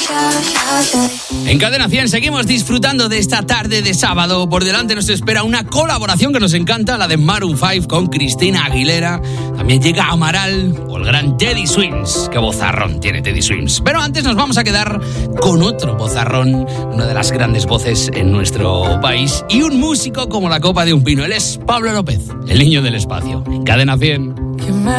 En Cadena 100 seguimos disfrutando de esta tarde de sábado. Por delante nos espera una colaboración que nos encanta, la de Maroon 5 con Cristina Aguilera. También llega Amaral o el gran Teddy Swims. Qué vozarrón tiene Teddy Swims. Pero antes nos vamos a quedar con otro vozarrón, una de las grandes voces en nuestro país y un músico como la copa de un pino. Él es Pablo López, el niño del espacio. En Cadena 100.